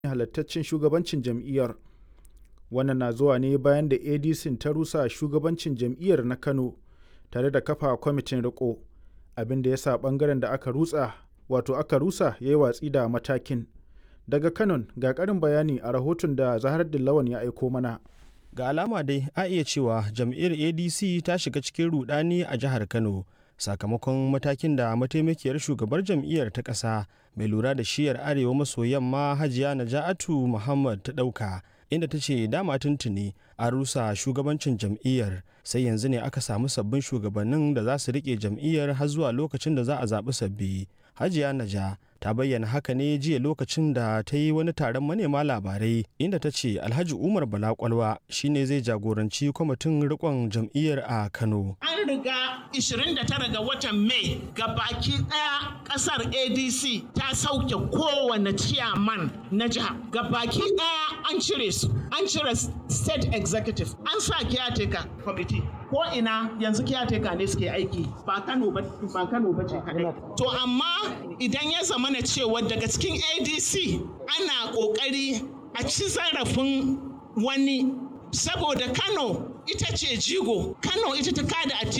halattaccen shugabancin jam'iyyar. Wannan na zuwa ne bayan da ADC ta rusa shugabancin jam'iyyar na Kano tare da kafa kwamitin riko, abin da ya sa ɓangaren da aka rusa ya yi watsi da matakin. Daga Kano ga ƙarin bayani a rahoton da Zaharaddin Lawan ya aiko mana. Ga alama dai a iya cewa jam'iyyar ADC ta shiga cikin rudani a jihar Kano sakamakon matakin da mataimakiyar shugabar jam'iyyar ta ƙasa mai lura da shiyar arewa maso yamma Hajiya Naja'atu Muhammad ta ɗauka, inda ta ce dama tuntuni a rusa shugabancin jam'iyyar, sai yanzu ne aka samu sabbin shugabannin da za su riƙe jam'iyyar har zuwa lokacin da za a zaɓi sabbi. Hajiya Naja ta bayyana haka ne jiya lokacin da ta yi wani taron manema labarai, inda ta ce Alhaji Umar Bala Kwalwa shine zai jagoranci kwamitin rikon jam'iyyar a Kano. An riga 29 ga watan Mai baki daya kasar ADC ta sauke kowane ciyaman na jiha. Baki daya an cire su, an cire state executive, an sa caretaker committee. Ko ina yanzu caretaker ne suke aiki, ba Kano ba ce kadai. To amma idan ya zama na cewa daga cikin ADC ana kokari a ci zarafin wani, saboda Kano ita ce jigo, Kano ita ta kada a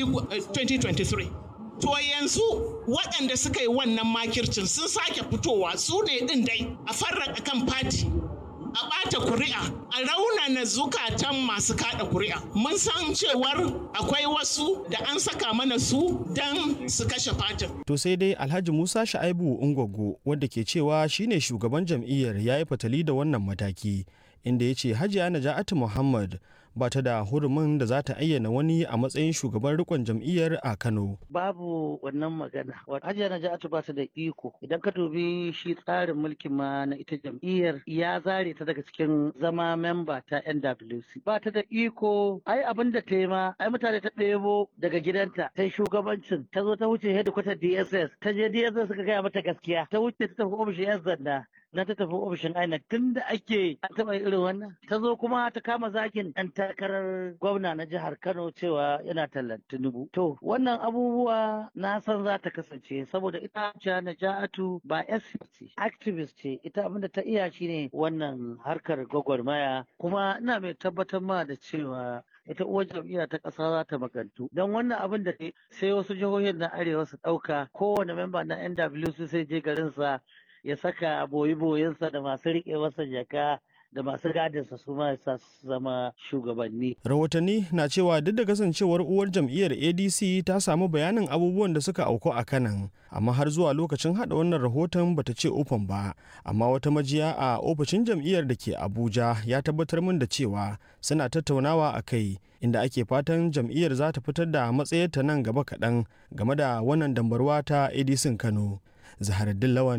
2023. To yanzu waɗanda suka yi wannan makircin sun sake fitowa, su ne ɗin dai a farraka kan fati, a ɓata kuri'a, a raunana zukatan masu kaɗa kuri'a. Mun san cewar akwai wasu da an saka mana su don su kashe fatin. To sai dai Alhaji Musa Sha'aibu Ungwaggo, wanda ke cewa shine shugaban jam'iyyar, ya yi fatali da wannan mataki, inda ya ce Hajiya Naja'atu Muhammad ba ta da hurumin da za ta ayyana wani a matsayin shugaban rikon jam'iyyar a Kano. Babu wannan magana. Hajiya Naja'atu ba ta da iko. Idan ka dubi shi tsarin mulkin ma na ita jam'iyyar, ya zare ta daga cikin zama memba ta NWC. Ba ta da iko. Ai abin da ta yi ma, ai mutane ta ɗebo daga gidanta, ta yi shugabancin, ta zo ta wuce hedikwatar DSS, ta je DSS suka gaya mata gaskiya, ta wuce ta tafi ofishin 'yan sanda. Na ta tafi ofishin INEC tun da ake an taɓa irin wannan. Ta zo kuma ta kama zakin ɗan takarar gwamna na jihar Kano cewa yana tallan Tinubu. To wannan abubuwa na san za ta kasance saboda ita Naja'atu ba SC ce, activist ce. Ita abinda ta iya shine wannan harkar gwagwarmaya, kuma ina mai tabbatar ma da cewa ita uwar jam'iyya ta ƙasa za ta magantu don wannan abin da sai wasu jihohin na arewa su ɗauka, kowane memba na NWC sai je garinsa ya saka boyi-boyinsa da masu riƙe masa jaka da masu gadinsa su ma su zama shugabanni. Rahotanni na cewa duk da kasancewar uwar jam'iyyar ADC ta samu bayanin abubuwan da suka auku a Kanan, amma har zuwa lokacin hada wannan rahoton bata ce ufan ba. Amma wata majiya a ofishin jam'iyyar da ke Abuja ya tabbatar min da cewa suna tattaunawa a kai, inda ake fatan jam'iyyar za ta fitar da matsayarta nan gaba kaɗan game da wannan dambarwa ta ADC Kano. Zaharaddin Lawan,